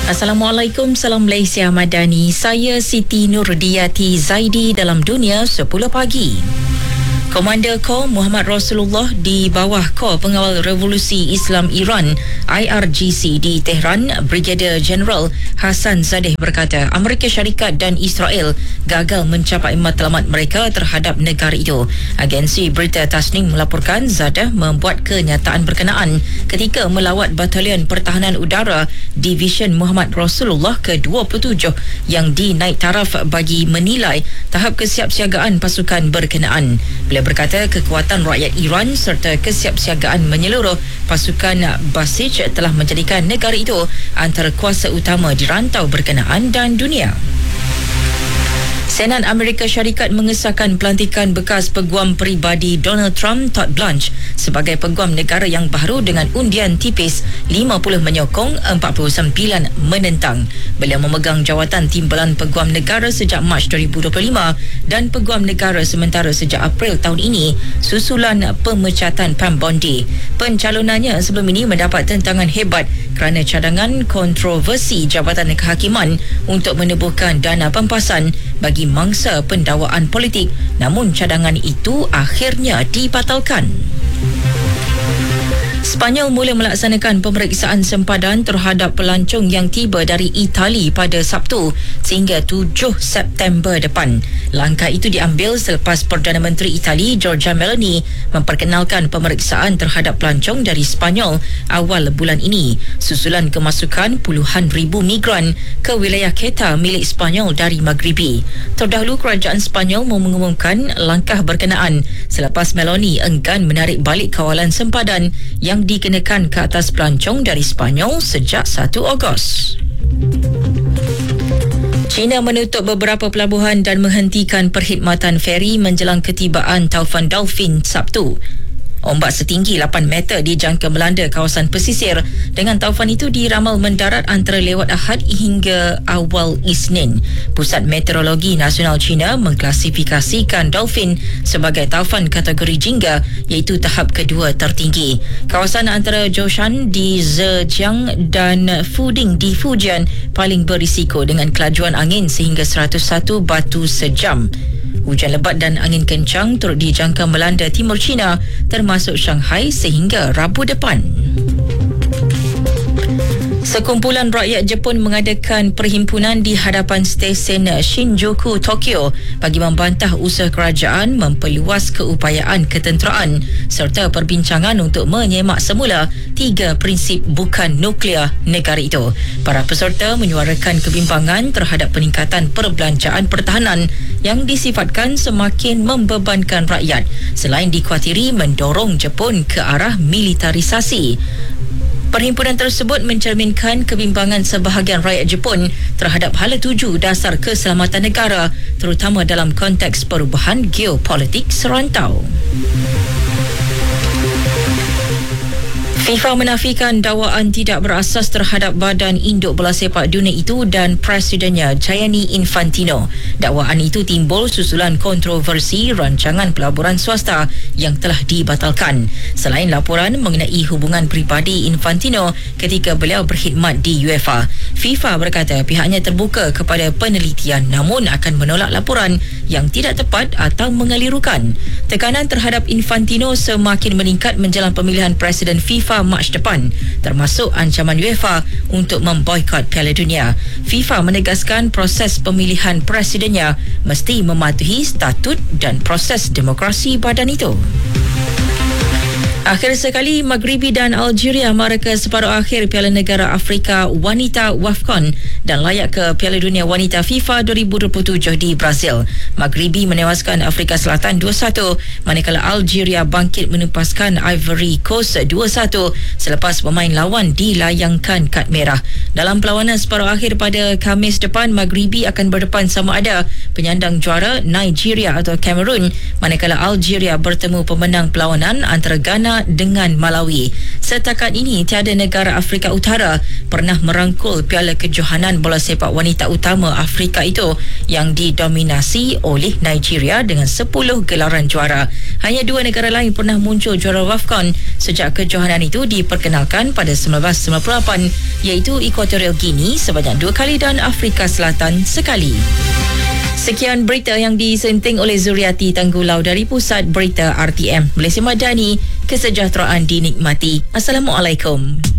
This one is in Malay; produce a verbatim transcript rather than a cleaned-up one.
Assalamualaikum, salam Malaysia Madani. Saya Siti Nurdiati Zaidi dalam Dunia sepuluh pagi. Komander Kor Muhammad Rasulullah di bawah Kor Pengawal Revolusi Islam Iran I R G C di Tehran, Brigadier General Hassan Zadeh berkata Amerika Syarikat dan Israel gagal mencapai matlamat mereka terhadap negara itu. Agensi berita Tasnim melaporkan Zadeh membuat kenyataan berkenaan ketika melawat Batalion Pertahanan Udara Division Muhammad Rasulullah ke dua puluh tujuh yang dinaik taraf bagi menilai tahap kesiapsiagaan pasukan berkenaan. Beliau berkata kekuatan rakyat Iran serta kesiapsiagaan menyeluruh pasukan Basij telah menjadikan negara itu antara kuasa utama di rantau berkenaan dan dunia. Senat Amerika Syarikat mengesahkan pelantikan bekas peguam peribadi Donald Trump, Todd Blanche, sebagai peguam negara yang baru dengan undian tipis lima puluh menyokong, empat puluh sembilan menentang. Beliau memegang jawatan timbalan peguam negara sejak Mac dua ribu dua puluh lima dan peguam negara sementara sejak April tahun ini susulan pemecatan Pam Bondi. Pencalonannya sebelum ini mendapat tentangan hebat kerana cadangan kontroversi Jabatan Kehakiman untuk menubuhkan dana pempasan bagi mangsa pendakwaan politik, namun cadangan itu akhirnya dibatalkan. Sepanyol mula melaksanakan pemeriksaan sempadan terhadap pelancong yang tiba dari Itali pada Sabtu sehingga tujuh September depan. Langkah itu diambil selepas Perdana Menteri Itali Giorgia Meloni memperkenalkan pemeriksaan terhadap pelancong dari Sepanyol awal bulan ini, susulan kemasukan puluhan ribu migran ke wilayah Keta milik Sepanyol dari Maghribi. Terdahulu kerajaan Sepanyol mengumumkan langkah berkenaan selepas Meloni enggan menarik balik kawalan sempadan yang yang dikenakan ke atas pelancong dari Sepanyol sejak satu Ogos. China menutup beberapa pelabuhan dan menghentikan perkhidmatan feri menjelang ketibaan taufan Dolphin Sabtu. Ombak setinggi lapan meter dijangka melanda kawasan pesisir dengan taufan itu diramal mendarat antara lewat Ahad hingga awal Isnin. Pusat Meteorologi Nasional China mengklasifikasikan Dolphin sebagai taufan kategori jingga iaitu tahap kedua tertinggi. Kawasan antara Zhoushan di Zhejiang dan Fuding di Fujian paling berisiko dengan kelajuan angin sehingga seratus satu batu sejam. Hujan lebat dan angin kencang turut dijangka melanda timur China termasuk Shanghai sehingga Rabu depan. Sekumpulan rakyat Jepun mengadakan perhimpunan di hadapan stesen Shinjuku, Tokyo bagi membantah usaha kerajaan memperluas keupayaan ketenteraan serta perbincangan untuk menyemak semula tiga prinsip bukan nuklear negara itu. Para peserta menyuarakan kebimbangan terhadap peningkatan perbelanjaan pertahanan yang disifatkan semakin membebankan rakyat selain dikhawatiri mendorong Jepun ke arah militarisasi. Perhimpunan tersebut mencerminkan kebimbangan sebahagian rakyat Jepun terhadap hala tuju dasar keselamatan negara terutama dalam konteks perubahan geopolitik serantau. FIFA menafikan dakwaan tidak berasas terhadap badan induk bola sepak dunia itu dan presidennya Gianni Infantino. Dakwaan itu timbul susulan kontroversi rancangan pelaburan swasta yang telah dibatalkan. Selain laporan mengenai hubungan peribadi Infantino ketika beliau berkhidmat di UEFA, FIFA berkata pihaknya terbuka kepada penelitian namun akan menolak laporan yang tidak tepat atau mengelirukan. Tekanan terhadap Infantino semakin meningkat menjelang pemilihan Presiden FIFA Mac depan, termasuk ancaman UEFA untuk memboikot Piala Dunia. FIFA menegaskan proses pemilihan presidennya mesti mematuhi statut dan proses demokrasi badan itu. Akhir sekali, Maghribi dan Algeria mereka separuh akhir Piala Negara Afrika Wanita WAFCON dan layak ke Piala Dunia Wanita FIFA dua ribu dua puluh tujuh di Brazil. Maghribi menewaskan Afrika Selatan dua satu, manakala Algeria bangkit menupaskan Ivory Coast dua satu selepas pemain lawan dilayangkan kad merah. Dalam perlawanan separuh akhir pada Khamis depan, Maghribi akan berdepan sama ada penyandang juara Nigeria atau Cameroon, manakala Algeria bertemu pemenang perlawanan antara Ghana Botswana dengan Malawi. Setakat ini, tiada negara Afrika Utara pernah merangkul Piala Kejohanan Bola Sepak Wanita Utama Afrika itu yang didominasi oleh Nigeria dengan sepuluh gelaran juara. Hanya dua negara lain pernah muncul juara WAFCON sejak kejohanan itu diperkenalkan pada seribu sembilan ratus sembilan puluh lapan, iaitu Equatorial Guinea sebanyak dua kali dan Afrika Selatan sekali. Sekian berita yang disenting oleh Zuriati Tanggulau dari Pusat Berita R T M Malaysia Madani. Kesejahteraan dinikmati. Assalamualaikum.